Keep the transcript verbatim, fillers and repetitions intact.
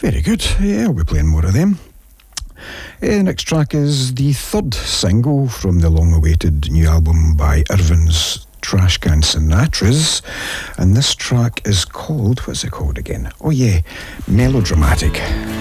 Very good. Yeah, I'll be playing more of them. Uh, next track is the third single from the long-awaited new album by Irvin's Trashcan Sinatras, and this track is called, what's it called again? Oh yeah, Melodramatic.